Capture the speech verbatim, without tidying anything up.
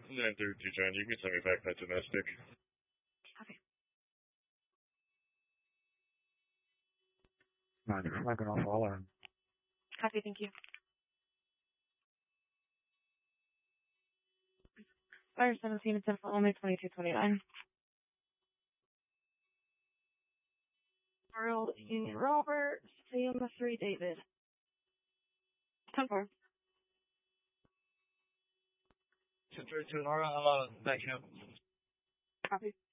nine thirty-two, John. You can send me back that domestic. Okay. nine four, making off all in. Copy, thank you. Fire seventeen and ten for only twenty-two twenty-nine. World Union Robert, C M three David. ten four. ten thirty-two, Nora, I'm on back here. Copy.